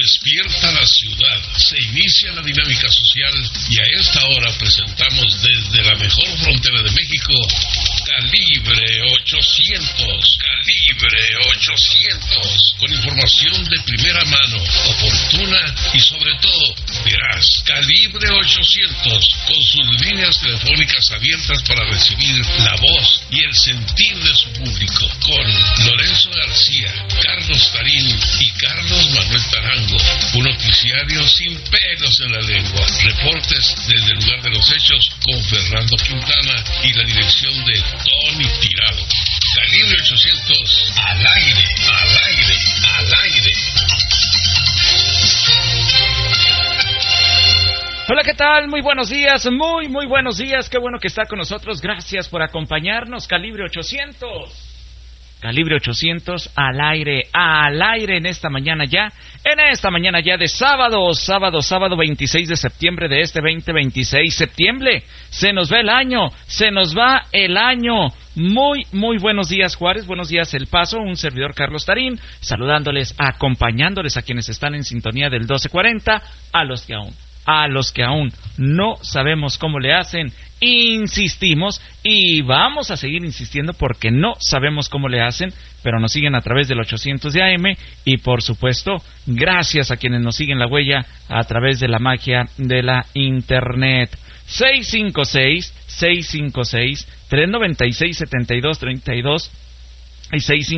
Despierta la ciudad, se inicia la dinámica social y a esta hora presentamos desde la mejor frontera de México, Calibre 800, Calibre 800, con información de primera mano, oportuna y sobre todo veraz. Calibre 800, con sus líneas telefónicas abiertas para recibir la voz y el sentir de su público, con Lorenzo García, Carlos Tarín y Carlos Manuel Tarango. Un noticiario sin pelos en la lengua. Reportes desde el lugar de los hechos con Fernando Quintana y la dirección de Tony Tirado. Calibre 800, al aire, al aire, al aire. Hola, ¿qué tal? Muy buenos días, muy buenos días. Qué bueno que está con nosotros. Gracias por acompañarnos. Calibre 800. Calibre 800 al aire en esta mañana ya de sábado 26 de septiembre de este 2026. Septiembre, se nos va el año. Muy buenos días, Juárez, buenos días, El Paso, un servidor Carlos Tarín, saludándoles, acompañándoles a quienes están en sintonía del 1240, a los que aún no sabemos cómo le hacen. Insistimos y vamos a seguir insistiendo porque no sabemos cómo le hacen, pero nos siguen a través del 800 de AM y por supuesto, gracias a quienes nos siguen la huella a través de la magia de la internet. 656-396-7232 y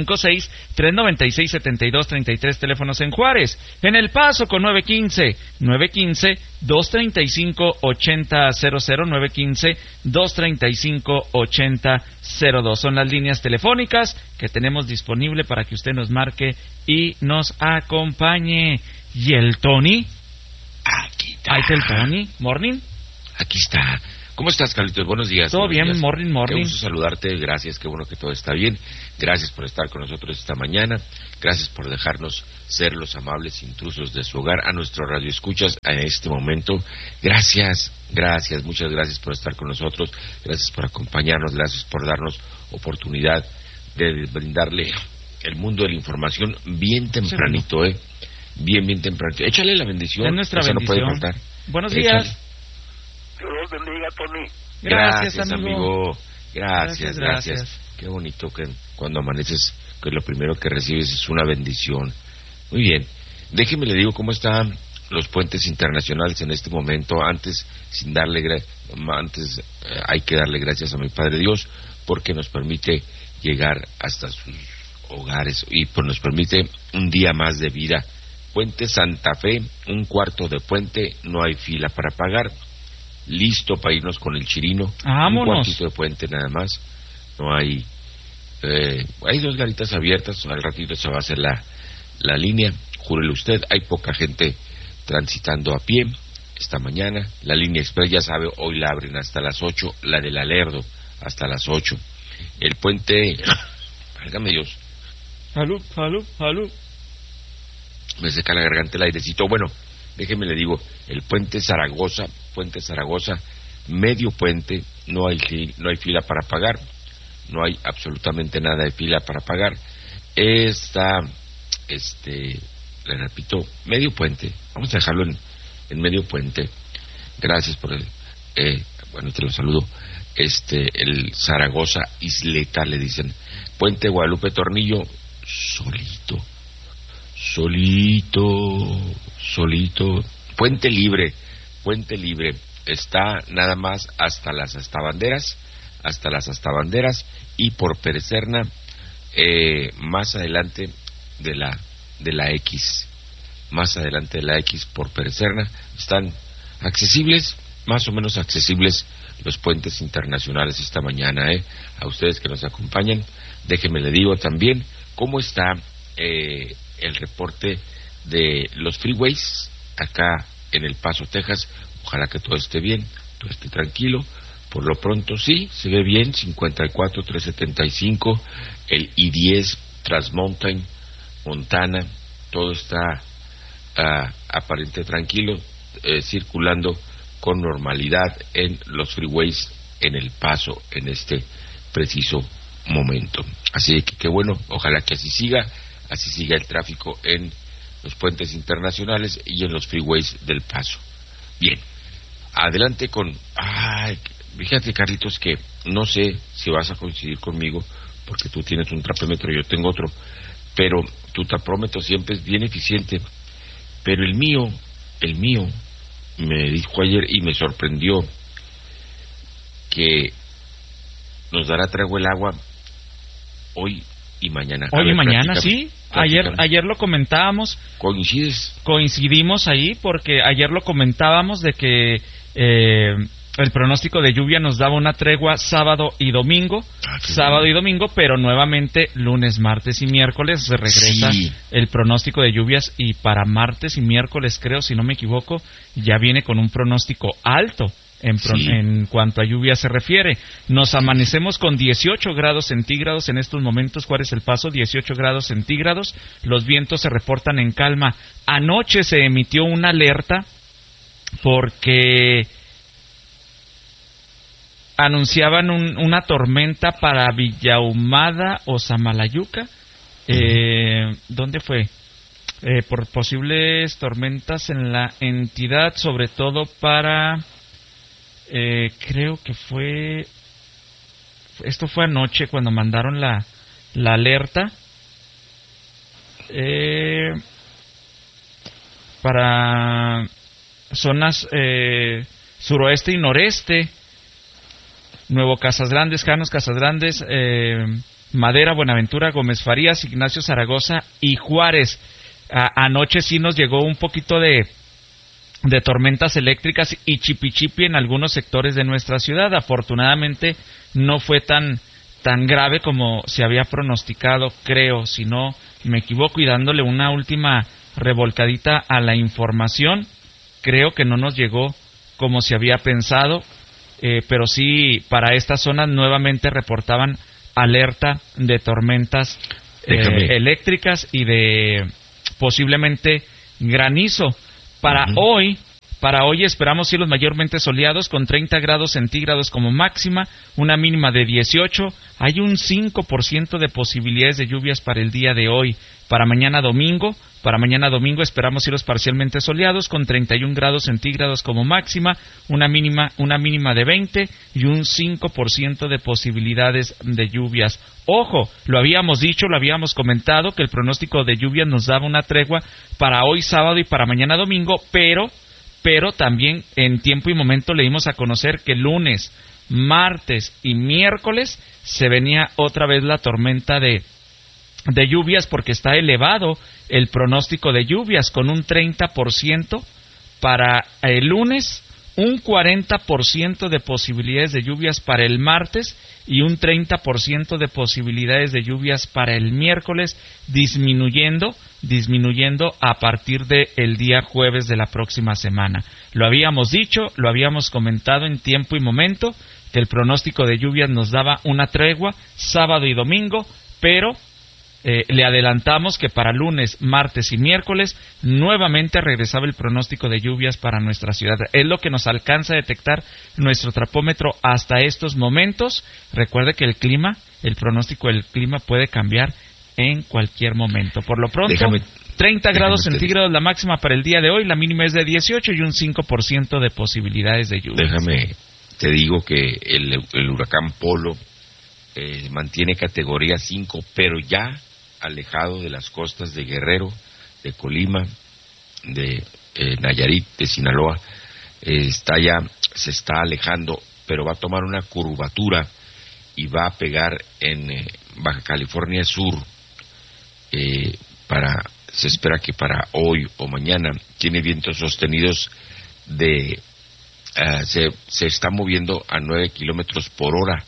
656-396-7233, teléfonos en Juárez. En El Paso con 915-235-8000, 915-235-8002. Son las líneas telefónicas que tenemos disponible para que usted nos marque y nos acompañe. ¿Y el Tony? Aquí está. Ahí está el Tony. ¿Morning? Aquí está. ¿Cómo estás, Carlitos? Buenos días. Todo buenos bien, días. morning. Qué gusto saludarte, gracias, qué bueno que todo está bien. Gracias por estar con nosotros esta mañana. Gracias por dejarnos ser los amables intrusos de su hogar. A nuestro radio escuchas en este momento, gracias, muchas gracias por estar con nosotros. Gracias por acompañarnos, gracias por darnos oportunidad de brindarle el mundo de la información bien tempranito, bien tempranito. Échale la bendición. Es nuestra bendición. No puede faltar. Buenos días. Échale. Dios bendiga, Tony. Gracias, amigo. Gracias. Qué bonito que cuando amaneces, que lo primero que recibes es una bendición. Muy bien. Déjeme le digo cómo están los puentes internacionales en este momento. Antes hay que darle gracias a mi Padre Dios porque nos permite llegar hasta sus hogares y pues nos permite un día más de vida. Puente Santa Fe, un cuarto de puente, no hay fila para pagar. Listo para irnos con el Chirino. Vámonos. Un cuartito de puente nada más. No hay... hay dos garitas abiertas. Al ratito se va a hacer la línea. Júrele usted, hay poca gente transitando a pie esta mañana. La línea express, ya sabe, hoy la abren hasta las 8. La del Alerdo hasta las 8. El puente... válgame Dios. Salud. Me seca la garganta el airecito. Bueno, déjeme le digo, el puente Zaragoza, medio puente, no hay fila para pagar, no hay absolutamente nada de fila para pagar. Está, le repito, medio puente, vamos a dejarlo en medio puente. Gracias por el, bueno, te lo saludo. El Zaragoza Isleta le dicen. Puente Guadalupe Tornillo, solito. Puente libre, está nada más hasta las Astabanderas y por Perecerna, más adelante de la X, por Perecerna, están accesibles, más o menos accesibles los puentes internacionales esta mañana, a ustedes que nos acompañan. Déjenme le digo también cómo está el reporte de los freeways acá en El Paso, Texas. Ojalá que todo esté bien, todo esté tranquilo. Por lo pronto sí, se ve bien. 54-375, el I-10 Transmountain, Montana, todo está aparente tranquilo, circulando con normalidad en los freeways en El Paso en este preciso momento. Así que qué bueno, ojalá que así siga el tráfico en los puentes internacionales y en los freeways del Paso. Bien, adelante con... fíjate, Carlitos, que no sé si vas a coincidir conmigo, porque tú tienes un trapómetro y yo tengo otro, pero tu trapómetro siempre es bien eficiente, pero el mío, me dijo ayer y me sorprendió que nos dará tregua el agua hoy y mañana. Hoy y mañana, sí. Ayer lo comentábamos. Coincidimos ahí porque ayer lo comentábamos de que el pronóstico de lluvia nos daba una tregua sábado y domingo, pero nuevamente lunes, martes y miércoles se regresa el pronóstico de lluvias, y para martes y miércoles, creo, si no me equivoco, ya viene con un pronóstico alto en cuanto a lluvia se refiere. Nos amanecemos con 18 grados centígrados en estos momentos. ¿Cuál es el Paso? 18 grados centígrados. Los vientos se reportan en calma. Anoche se emitió una alerta porque anunciaban una tormenta para Villahumada o Samalayuca. ¿Dónde fue? Por posibles tormentas en la entidad, sobre todo para... creo que esto fue anoche cuando mandaron la alerta para zonas suroeste y noreste, Nuevo Casas Grandes, Janos Casas Grandes, Madera, Buenaventura, Gómez Farías, Ignacio Zaragoza y Juárez. Anoche sí nos llegó un poquito de tormentas eléctricas y chipi en algunos sectores de nuestra ciudad. Afortunadamente no fue tan grave como se había pronosticado, creo, si no me equivoco, y dándole una última revolcadita a la información, creo que no nos llegó como se había pensado, pero sí para esta zona nuevamente reportaban alerta de tormentas eléctricas y de posiblemente granizo. Para hoy esperamos cielos mayormente soleados con 30 grados centígrados como máxima, una mínima de 18. Hay un 5% de posibilidades de lluvias para el día de hoy. Para mañana domingo esperamos cielos parcialmente soleados con 31 grados centígrados como máxima, una mínima de 20 y un 5% de posibilidades de lluvias. Ojo, lo habíamos dicho, lo habíamos comentado, que el pronóstico de lluvias nos daba una tregua para hoy sábado y para mañana domingo, pero también en tiempo y momento le dimos a conocer que lunes, martes y miércoles se venía otra vez la tormenta de lluvias, porque está elevado el pronóstico de lluvias con un 30% para el lunes, un 40% de posibilidades de lluvias para el martes y un 30% de posibilidades de lluvias para el miércoles, disminuyendo a partir del día jueves de la próxima semana. Lo habíamos dicho, lo habíamos comentado en tiempo y momento, que el pronóstico de lluvias nos daba una tregua sábado y domingo, pero le adelantamos que para lunes, martes y miércoles nuevamente regresaba el pronóstico de lluvias para nuestra ciudad. Es lo que nos alcanza a detectar nuestro trapómetro hasta estos momentos. Recuerde que el pronóstico del clima puede cambiar en cualquier momento. Por lo pronto, 30 grados centígrados la máxima para el día de hoy, la mínima es de 18 y un 5% de posibilidades de lluvia. Déjame, te digo que el huracán Polo mantiene categoría 5, pero ya alejado de las costas de Guerrero, de Colima, de Nayarit, de Sinaloa. Se está alejando, pero va a tomar una curvatura y va a pegar en Baja California Sur. Se espera que para hoy o mañana tiene vientos sostenidos se está moviendo a 9 kilómetros por hora.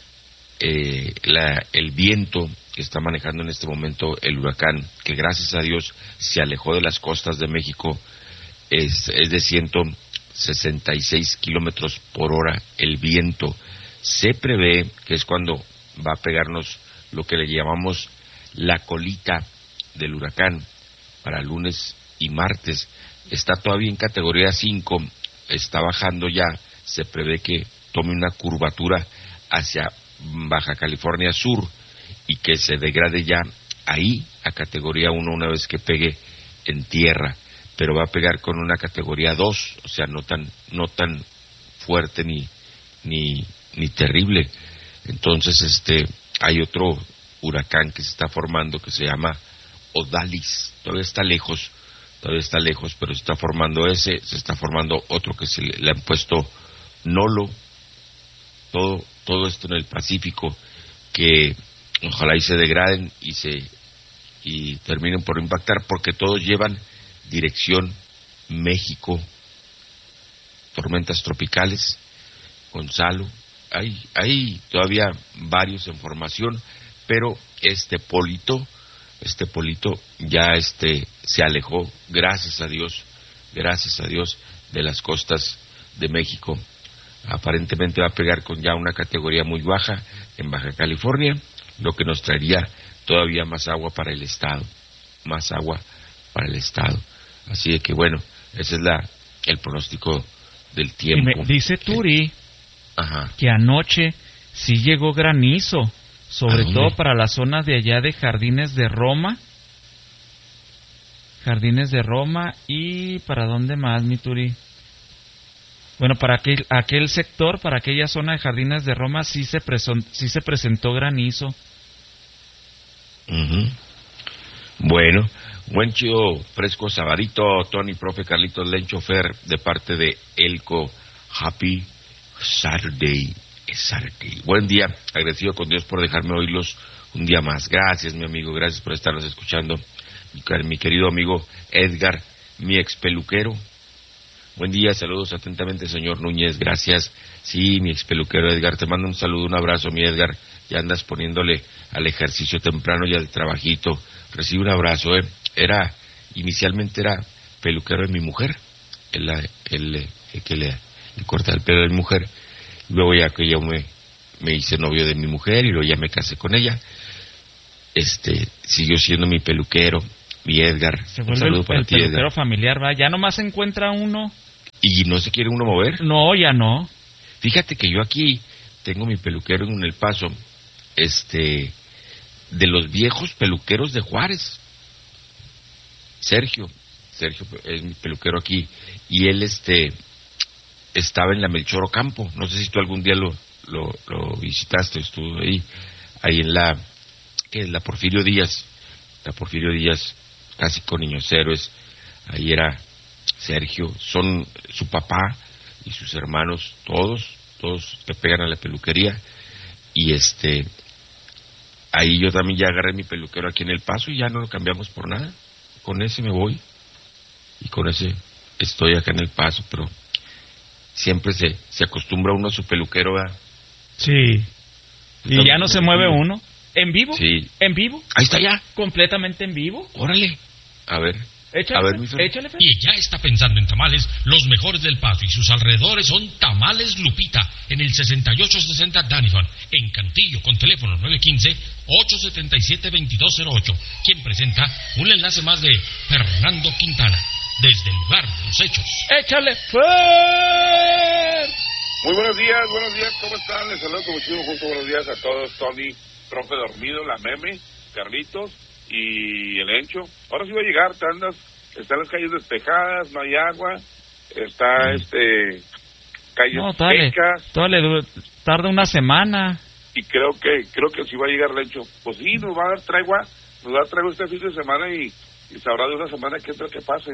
El viento que está manejando en este momento el huracán, que gracias a Dios se alejó de las costas de México, es de 166 kilómetros por hora el viento. Se prevé que es cuando va a pegarnos lo que le llamamos la colita del huracán para lunes y martes. Está todavía en categoría 5, está bajando ya, se prevé que tome una curvatura hacia Baja California Sur y que se degrade ya ahí a categoría 1 una vez que pegue en tierra, pero va a pegar con una categoría 2, o sea, no tan fuerte ni terrible. Entonces, hay otro huracán que se está formando que se llama Odalis. Todavía está lejos, pero se está formando se está formando otro que le han puesto Nolo. Todo esto en el Pacífico, que ojalá y se degraden y terminen por impactar, porque todos llevan dirección México. Tormentas tropicales, Gonzalo, hay todavía varios en formación, pero este polito ya se alejó, gracias a Dios, de las costas de México. Aparentemente va a pegar con ya una categoría muy baja en Baja California, lo que nos traería todavía más agua para el estado. Así de que bueno, ese es el pronóstico del tiempo. Y me dice Turi Ajá. que anoche sí llegó granizo, sobre todo para la zona de allá de Jardines de Roma, y ¿para dónde más, mi Turi? Bueno, para aquel sector, para aquella zona de Jardines de Roma sí se presentó granizo. Uh-huh. Bueno, buen chido fresco sabadito, Tony, profe Carlitos Lencho Fer, de parte de Elco. Happy Saturday. Buen día, agradecido con Dios por dejarme oírlos un día más. Gracias, mi amigo, gracias por estarnos escuchando. Mi querido amigo Edgar, mi ex peluquero. Buen día, saludos atentamente, señor Núñez, gracias. Sí, mi ex peluquero Edgar, te mando un saludo, un abrazo, mi Edgar. Ya andas poniéndole al ejercicio temprano y al trabajito. Recibe un abrazo, Inicialmente era peluquero de mi mujer, el que le corta el pelo de mi mujer. Luego ya que yo me hice novio de mi mujer y luego ya me casé con ella. Siguió siendo mi peluquero, mi Edgar. Un saludo para ti, Edgar. Peluquero familiar, ¿va? ¿Ya nomás se encuentra uno? ¿Y no se quiere uno mover? No, ya no. Fíjate que yo aquí tengo mi peluquero en El Paso, de los viejos peluqueros de Juárez. Sergio es mi peluquero aquí, y él estaba en la Melchor Ocampo. No sé si tú algún día lo visitaste, estuvo ahí en la Porfirio Díaz, casi con Niños Héroes. Ahí era Sergio, son su papá y sus hermanos, todos le pegan a la peluquería, y ahí yo también ya agarré mi peluquero aquí en El Paso y ya no lo cambiamos por nada. Con ese me voy y con ese estoy acá en El Paso, pero siempre se acostumbra uno a su peluquero, ¿verdad? Sí. Y ya no se mueve uno. ¿En vivo? Sí. ¿En vivo? Ahí está ya. ¿Completamente en vivo? Órale. A ver. Échale. Y ya está pensando en tamales, los mejores del Paso y sus alrededores son Tamales Lupita, en el 6860 Danifan, en Cantillo, con teléfono 915-877-2208, quien presenta un enlace más de Fernando Quintana, desde el lugar de los hechos. ¡Échale, Fer! Muy buenos días, ¿cómo están? Les saludo con muchísimo gusto, buenos días a todos, Tony, profe dormido, la Meme, Carlitos y el Encho. Ahora sí va a llegar, están las calles despejadas, no hay agua, está calles secas. Tarda una semana. Y creo que sí va a llegar el Encho. Pues sí, nos va a dar tregua este fin de semana y sabrá de una semana que entra que pase.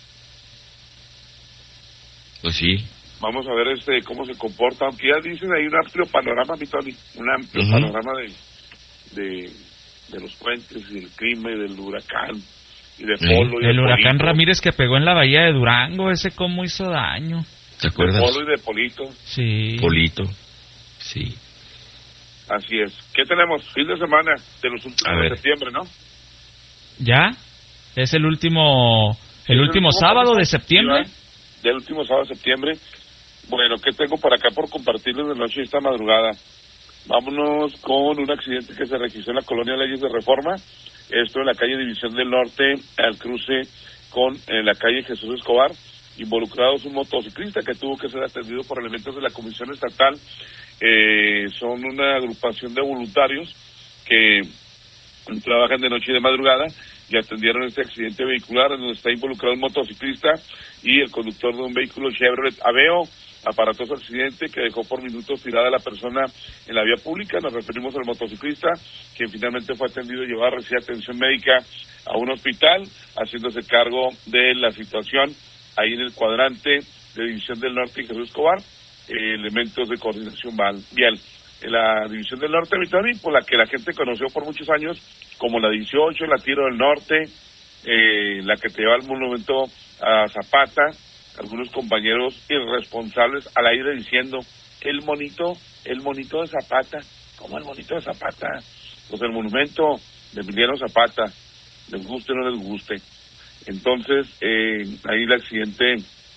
Pues sí. Vamos a ver cómo se comporta, aunque ya dicen hay un amplio panorama, mi Tony, un amplio panorama de los puentes y del crimen, del huracán y de Polo. El huracán Polito. Ramírez que pegó en la bahía de Durango, ese cómo hizo daño. ¿Te acuerdas? De Polo y de Polito. Sí. Polito, sí. Así es. ¿Qué tenemos? Fin de semana de los últimos de septiembre, ¿no? ¿Ya? ¿Es el último sábado de septiembre? Del último sábado de septiembre. Bueno, ¿qué tengo para acá por compartirles de noche esta madrugada? Vámonos con un accidente que se registró en la colonia Leyes de Reforma, esto en la calle División del Norte, al cruce con la calle Jesús Escobar, involucrados un motociclista que tuvo que ser atendido por elementos de la Comisión Estatal. Son una agrupación de voluntarios que trabajan de noche y de madrugada y atendieron este accidente vehicular en donde está involucrado un motociclista y el conductor de un vehículo Chevrolet Aveo. Aparatoso accidente que dejó por minutos tirada a la persona en la vía pública. Nos referimos al motociclista, quien finalmente fue atendido y llevado a recibir atención médica a un hospital, haciéndose cargo de la situación ahí en el cuadrante de División del Norte y Jesús Escobar, elementos de coordinación vial. En la División del Norte, por la que la gente conoció por muchos años como la 18, la Tiro del Norte, la que te lleva al monumento a Zapata. Algunos compañeros irresponsables al aire diciendo el monito de Zapata. ¿Cómo el monito de Zapata? Pues el monumento de Emiliano Zapata, les guste o no les guste. Entonces, ahí el accidente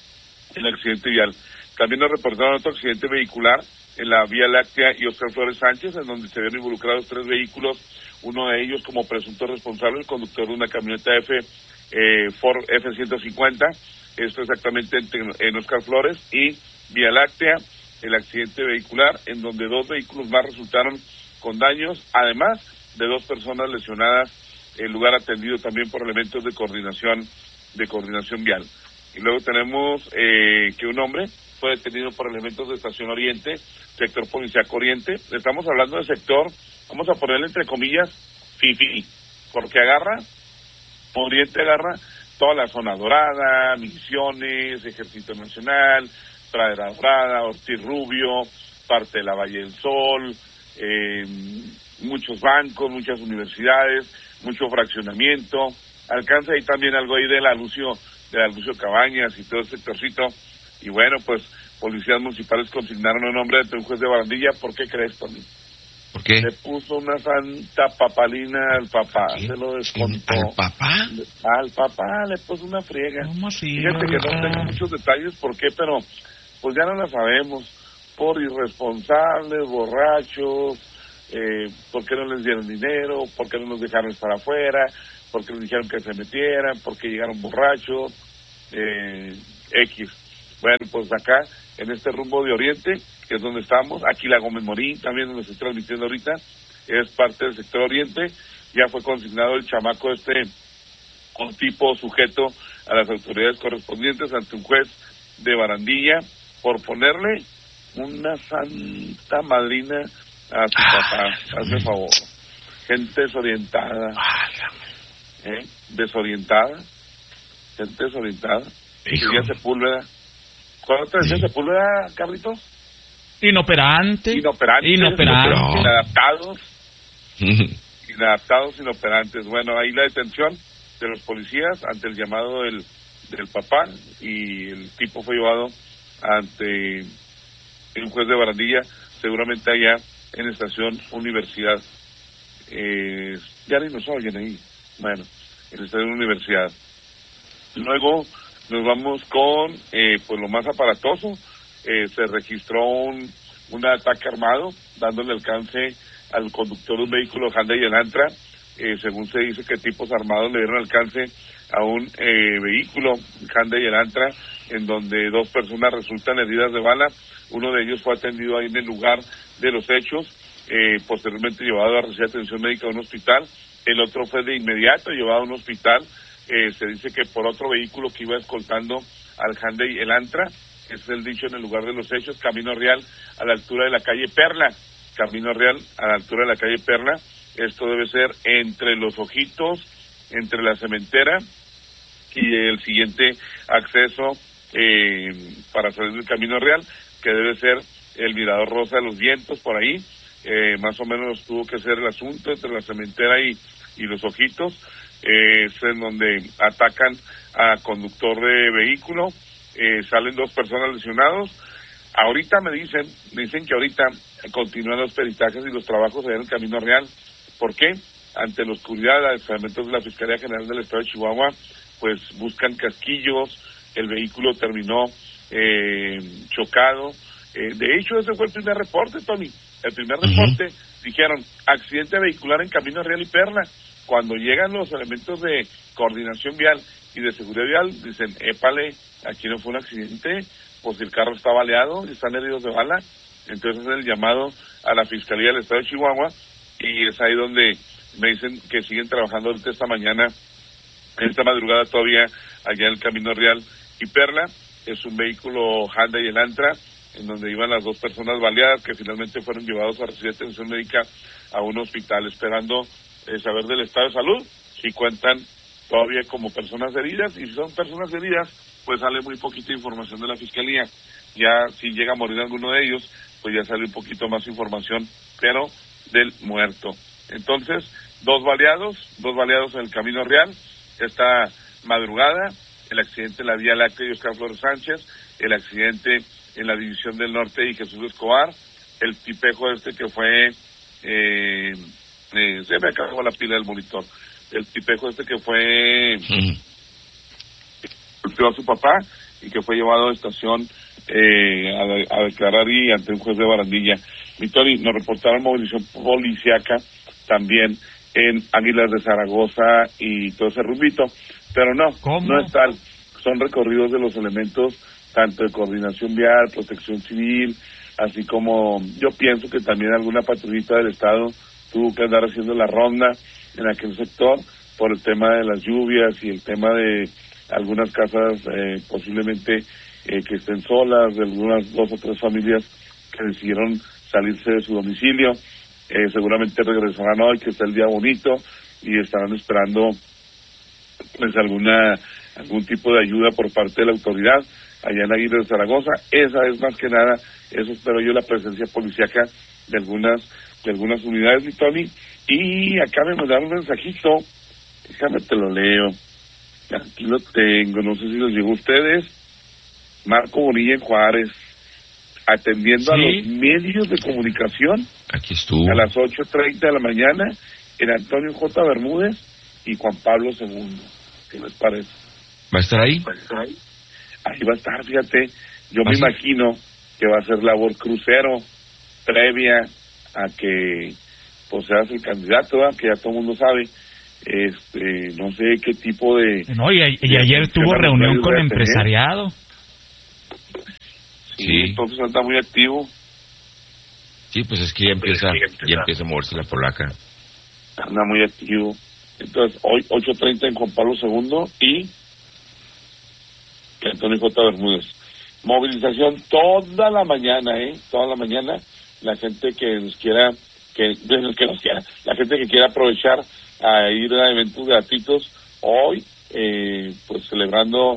vial. También nos reportaron otro accidente vehicular en la Vía Láctea y Oscar Flores Sánchez, en donde se vieron involucrados 3 vehículos, uno de ellos como presunto responsable, el conductor de una camioneta Ford F-150, esto exactamente en Oscar Flores y Vía Láctea, el accidente vehicular, en donde 2 vehículos más resultaron con daños, además de 2 personas lesionadas, el lugar atendido también por elementos de coordinación vial. Y luego tenemos que un hombre fue detenido por elementos de Estación Oriente, sector policíaco Oriente. Estamos hablando del sector, vamos a ponerle entre comillas, fifi, porque Oriente agarra toda la zona dorada, Misiones, Ejército Nacional, Pradera Dorada, Ortiz Rubio, parte de la Valle del Sol, muchos bancos, muchas universidades, mucho fraccionamiento. Alcanza ahí también algo ahí de la Lucio Cabañas y todo el sectorcito. Y bueno, pues policías municipales consignaron el nombre de un juez de Barandilla. ¿Por qué crees, Tony? ¿Por qué? Le puso una santa papalina al papá, ¿Qué? Se lo descontó. ¿Al papá? Al papá le puso una friega. ¿Cómo así? Fíjate que no tengo muchos detalles por qué, pero pues ya no la sabemos. Por irresponsables, borrachos, por qué no les dieron dinero, por qué no nos dejaron estar afuera, por qué les dijeron que se metieran, por qué llegaron borrachos, X. Bueno, pues acá, en este rumbo de Oriente, que es donde estamos, aquí la Gómez Morín, también donde se está transmitiendo ahorita, es parte del sector Oriente, ya fue consignado el chamaco con tipo sujeto a las autoridades correspondientes ante un juez de Barandilla, por ponerle una santa madrina a su papá, hazme favor. Gente desorientada, gente desorientada, Decía Sepúlveda. ¿Cuándo te decía Sepúlveda, Carlitos? Inoperantes. Inoperantes. Bueno, ahí la detención de los policías ante el llamado del papá, y el tipo fue llevado ante un juez de Barandilla, seguramente allá en Estación Universidad. Ya ni nos oyen ahí. Bueno, en Estación Universidad. Luego nos vamos con pues lo más aparatoso. Se registró un ataque armado dándole alcance al conductor de un vehículo Hyundai Elantra. Según se dice que tipos armados le dieron alcance a un vehículo Hyundai Elantra, en donde 2 personas resultan heridas de bala. Uno de ellos fue atendido ahí en el lugar de los hechos, posteriormente llevado a recibir atención médica a un hospital. El otro fue de inmediato llevado a un hospital. Se dice que por otro vehículo que iba escoltando al Hyundai Elantra. Es el dicho en el lugar de los hechos, Camino Real, a la altura de la calle Perla. Camino Real, a la altura de la calle Perla. Esto debe ser entre Los Ojitos, entre la cementera y el siguiente acceso para salir del Camino Real, que debe ser el Mirador Rosa de los Vientos, por ahí. Más o menos tuvo que ser el asunto entre la cementera y Los Ojitos. Es en donde atacan a conductor de vehículo. Salen 2 personas lesionados. Ahorita me dicen que ahorita continúan los peritajes y los trabajos allá en el Camino Real. ¿Por qué? Ante la oscuridad, los elementos de la Fiscalía General del Estado de Chihuahua pues buscan casquillos. El vehículo terminó chocado. De hecho, ese fue el primer reporte, Tony. El primer reporte, dijeron, accidente vehicular en Camino Real y Perla. Cuando llegan los elementos de coordinación vial y de seguridad vial, dicen, épale, aquí no fue un accidente, pues el carro está baleado y están heridos de bala. Entonces es el llamado a la Fiscalía del Estado de Chihuahua, y es ahí donde me dicen que siguen trabajando ahorita esta mañana esta madrugada todavía allá en el Camino Real y Perla. Es un vehículo Hyundai Elantra en donde iban las 2 personas baleadas que finalmente fueron llevados a recibir atención médica a un hospital, esperando saber del estado de salud, si cuentan todavía como personas heridas, y si son personas heridas, pues sale muy poquita información de la Fiscalía. Ya si llega a morir alguno de ellos, pues ya sale un poquito más información, pero del muerto. Entonces, 2 baleados en el Camino Real, esta madrugada, el accidente en la Vía Láctea y Oscar Flores Sánchez, el accidente en la División del Norte y Jesús Escobar, el tipejo que fue, se me acabó la pila del monitor, el tipejo que fue, golpeó a su papá y que fue llevado a estación a declarar y ante un juez de Barandilla. Victoria, nos reportaron movilización policíaca también en Águilas de Zaragoza y todo ese rumbito, pero no es tal, son recorridos de los elementos tanto de coordinación vial, protección civil, así como yo pienso que también alguna patrullita del estado tuvo que andar haciendo la ronda en aquel sector por el tema de las lluvias y el tema de algunas casas posiblemente que estén solas, de algunas 2 o 3 familias que decidieron salirse de su domicilio. Seguramente regresarán hoy, que está el día bonito, y estarán esperando pues algún tipo de ayuda por parte de la autoridad allá en Águilas de Zaragoza. Esa es más que nada, eso espero yo, la presencia policíaca de algunas unidades, mi Tony. Y acá me mandaron un mensajito, déjame te lo leo, aquí lo tengo, no sé si los llegó a ustedes. Marco Bonilla en Juárez, atendiendo a los medios de comunicación. Aquí estuvo. A las 8:30 de la mañana, en Antonio J. Bermúdez y Juan Pablo II. ¿Qué les parece? ¿Va a estar ahí? Ahí va a estar, fíjate. Yo me imagino que va a ser labor crucero previa a que pues seas el candidato, ¿verdad? Que ya todo el mundo sabe. No sé qué tipo de... No, y ayer tuvo reunión con empresariado. Sí, entonces anda muy activo. Sí, pues es que ya empieza a moverse la polaca. Anda muy activo. Entonces, hoy 8:30 en Juan Pablo II y Antonio J. Bermúdez. Movilización toda la mañana, toda la mañana. La gente que nos quiera, la gente que quiera aprovechar a ir a eventos gratuitos hoy, pues celebrando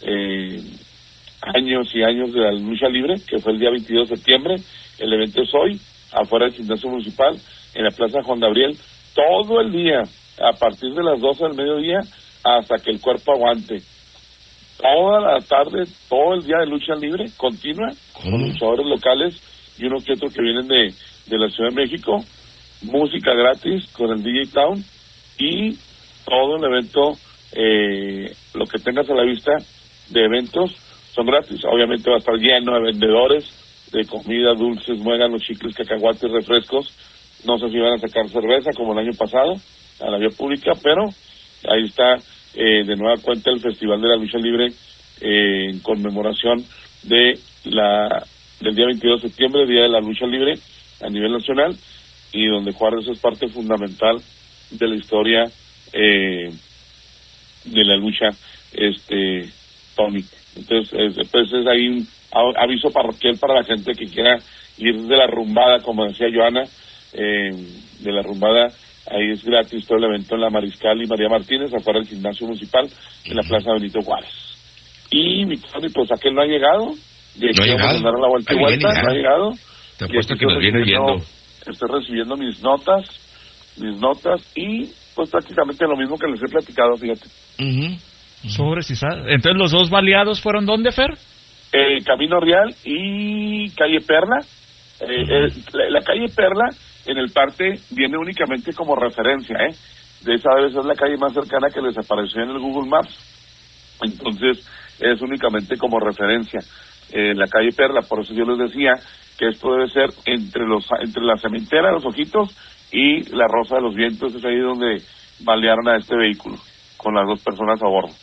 años y años de la lucha libre, que fue el día 22 de septiembre. El evento es hoy, afuera del gimnasio municipal, en la Plaza Juan Gabriel, todo el día, a partir de las 12 del mediodía, hasta que el cuerpo aguante. Toda la tarde, todo el día de lucha libre, continua, con luchadores locales y unos que otros que vienen de la Ciudad de México, música gratis con el DJ Town, y todo el evento, lo que tengas a la vista de eventos, son gratis. Obviamente va a estar lleno de vendedores de comida, dulces, muéganos, chicles, cacahuates, refrescos. No sé si van a sacar cerveza como el año pasado a la vía pública, pero ahí está de nueva cuenta el Festival de la Lucha Libre en conmemoración del día 22 de septiembre, Día de la Lucha Libre a nivel nacional, y donde Juárez es parte fundamental de la historia de la lucha, Tony. Entonces, pues es ahí un aviso parroquial para la gente que quiera ir de la rumbada, como decía Joana, de la rumbada. Ahí es gratis todo el evento en la Mariscal y María Martínez, afuera del gimnasio municipal, en la Plaza Benito Juárez. Y mi Tony, pues aquel no ha llegado. No ha llegado. A dar la vuelta y vuelta, no ha llegado. Te apuesto que nos viene viendo. Estoy recibiendo mis notas, y pues prácticamente lo mismo que les he platicado, fíjate. Sobres y sal. Entonces, ¿los 2 baleados fueron dónde, Fer? Camino Real y calle Perla. La calle Perla en el parte viene únicamente como referencia, de esa vez es la calle más cercana que les apareció en el Google Maps, entonces es únicamente como referencia la calle Perla. Por eso yo les decía que esto debe ser entre la cementera, los Ojitos y la Rosa de los Vientos. Es ahí donde balearon a este vehículo con las 2 personas a bordo.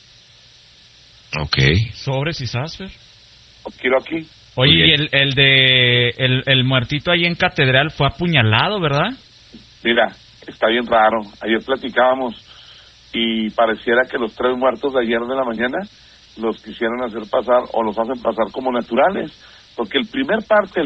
Ok. Sobres y Sasfer. Quiero aquí. Oye, y el muertito ahí en Catedral fue apuñalado, ¿verdad? Mira, está bien raro. Ayer platicábamos y pareciera que los 3 muertos de ayer de la mañana los quisieron hacer pasar o los hacen pasar como naturales, porque el primero,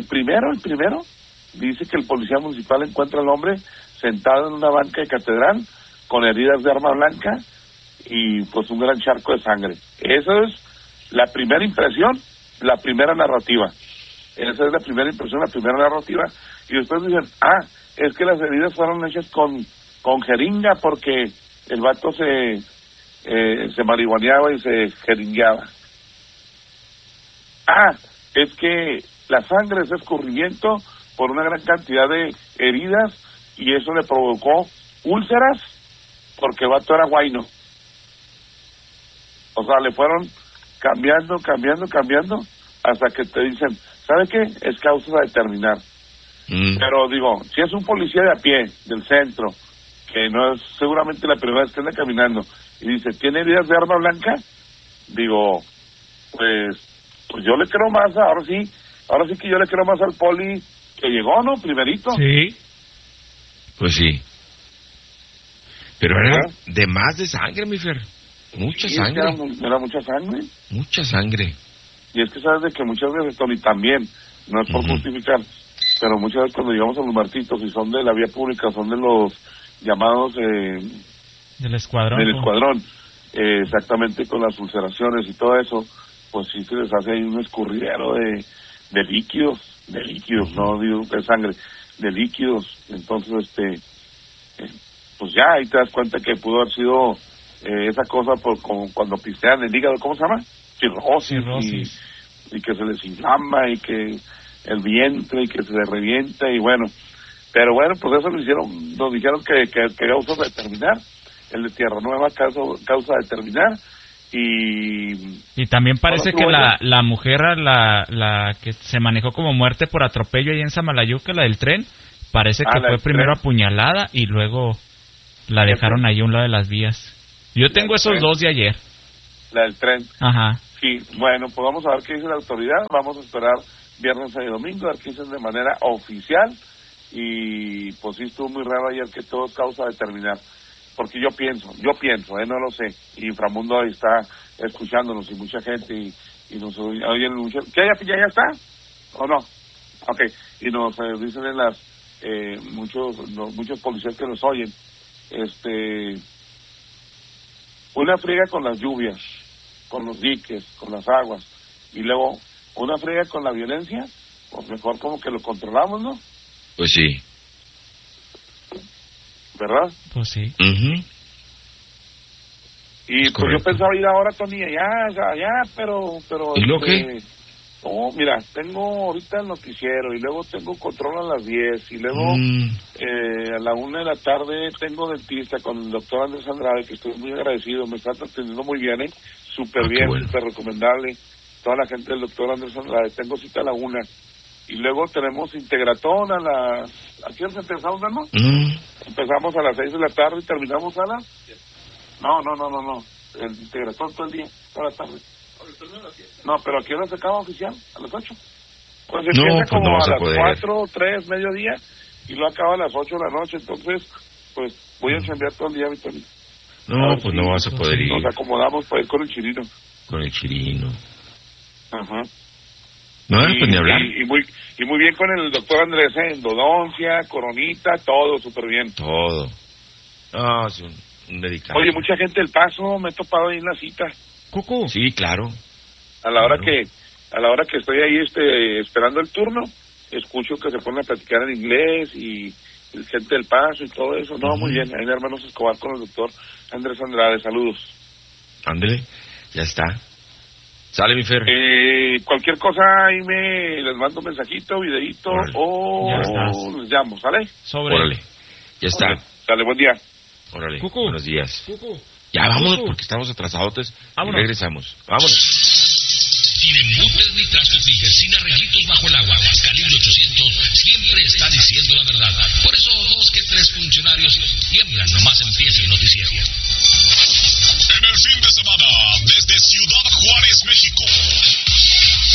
dice que el policía municipal encuentra al hombre sentado en una banca de catedral con heridas de arma blanca y pues un gran charco de sangre. Esa es la primera impresión, la primera narrativa. Esa es la primera impresión, la primera narrativa. Y después dicen, es que las heridas fueron hechas con jeringa porque el vato se marihuaneaba y se jeringueaba. Es que la sangre es escurrimiento por una gran cantidad de heridas y eso le provocó úlceras porque el vato era guayno. O sea, le fueron cambiando hasta que te dicen, ¿sabe qué? Es causa a determinar. Pero digo, si es un policía de a pie, del centro, que no es seguramente la primera vez que anda caminando, y dice, ¿tiene heridas de arma blanca? Digo, pues yo le creo más, ahora sí que yo le creo más al poli que llegó, ¿no? Primerito. Sí. Pues sí. Pero era de más de sangre, mi Fer. Mucha sangre. Era mucha sangre. Mucha sangre. Y es que sabes de que muchas veces, Tony, también, no es por justificar, pero muchas veces cuando llegamos a los martitos y son de la vía pública, son de los llamados del escuadrón, exactamente, con las ulceraciones y todo eso, pues sí se les hace ahí un escurridero de líquidos, no digo de sangre, de líquidos. Entonces, pues ya ahí te das cuenta que pudo haber sido esa cosa como cuando pistean el hígado, ¿cómo se llama? Cirrosis. Y que se les inflama y que el vientre y que se les revienta y bueno, pero bueno, pues eso nos dijeron que causa determinar, el de Tierra Nueva causa determinar y también parece que la mujer, la que se manejó como muerte por atropello ahí en Samalayuca, la del tren, parece que fue primero apuñalada y luego la dejaron ahí a un lado de las vías. Yo tengo esos dos de ayer. La del tren. Ajá. Sí, bueno, pues vamos a ver qué dice la autoridad, vamos a esperar viernes y domingo, a ver qué dicen de manera oficial, y pues sí estuvo muy raro ayer que todo es causa determinar, porque yo pienso, no lo sé, y Inframundo ahí está escuchándonos y mucha gente, y nos oyen mucho, ¿qué ya está? ¿O no? Ok, y nos dicen en las, muchos policías que nos oyen, una friega con las lluvias, con los diques, con las aguas, y luego una friega con la violencia, pues mejor como que lo controlamos, ¿no? Pues sí. ¿Verdad? Pues sí. Y pues yo pensaba ir ahora, Tony, allá, pero... ¿Y lo qué? No, mira, tengo ahorita el noticiero, y luego tengo control a las 10, y luego a la 1 de la tarde tengo dentista con el doctor Andrés Andrade, que estoy muy agradecido, me está atendiendo muy bien, súper bien, bueno. súper recomendable, toda la gente del doctor Andrés Andrade, tengo cita a la 1, y luego tenemos Integratón ¿a qué hora empezamos, no? Empezamos a las 6 de la tarde y terminamos a las... No, el Integratón todo el día, toda la tarde. No, pero ¿a qué hora se acaba oficial? ¿A las 8? Pues empieza como no a las poder. 4, 3, mediodía, y lo acaba a las 8 de la noche, entonces, pues, voy a chambear todo el día, Víctor. No, pues no vas a poder ir. Nos acomodamos para ir con el Chirino. Con el Chirino. Ajá. No, pues ni hablar. Y muy bien con el doctor Andrés, endodoncia, coronita, todo súper bien. Todo. No, es un medicamento. Oye, mucha gente del Paso, me he topado ahí en la cita. Cucu. Sí, claro. A la hora que estoy ahí esperando el turno, escucho que se ponen a platicar en inglés y gente del Paso y todo eso. No, muy bien, ahí hermanos Escobar con el doctor Andrés Andrade, saludos. Ándele, ya está. Sale, mi Fer. Cualquier cosa ahí les mando un mensajito, videíto, o les llamo, ¿sale? Órale, ya está. Órale. Sale, buen día. Órale, Cucu. buenos días. Cucu. Ya vámonos Cucu. porque estamos atrasadotes. Vámonos. Y regresamos. Vámonos. Sin embutes ni trastos ni sin arreglitos bajo el agua. Calibre 800 siempre está diciendo la verdad. Por eso 2 que 3 funcionarios tiemblan nomás empieza el noticiero.